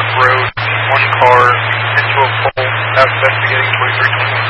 Road, one car into a pole, now investigating 2320.